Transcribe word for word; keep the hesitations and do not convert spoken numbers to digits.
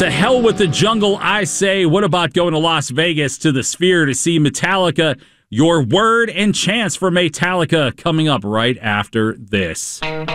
To hell with the jungle, I say. What about going to Las Vegas to the Sphere to see Metallica? Your word and chance for Metallica coming up right after this.